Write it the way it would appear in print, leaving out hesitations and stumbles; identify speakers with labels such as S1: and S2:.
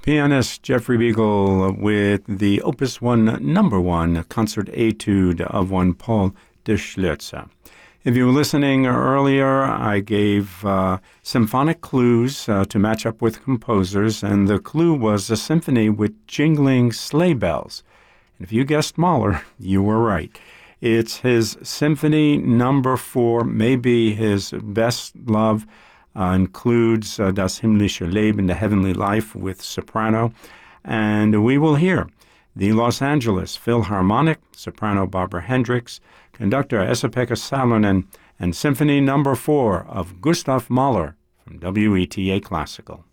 S1: Pianist Jeffrey Beagle with the Opus 1 number 1 concert etude of one Paul de Schlürzer. If you were listening earlier, I gave symphonic clues to match up with composers, and the clue was a symphony with jingling sleigh bells. And if you guessed Mahler, you were right. It's his Symphony number 4, maybe his best love. Includes Das himmlische Leben, the heavenly life with soprano. And we will hear the Los Angeles Philharmonic, soprano Barbara Hendricks, conductor Esa-Pekka Salonen, and Symphony number 4 of Gustav Mahler from WETA Classical.